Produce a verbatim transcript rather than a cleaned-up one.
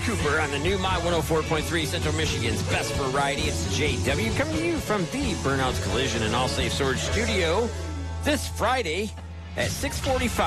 Cooper on the new My one oh four point three, Central Michigan's best variety. It's J W coming to you from the Burnouts Collision and All Safe Storage Studio this Friday at six forty-five.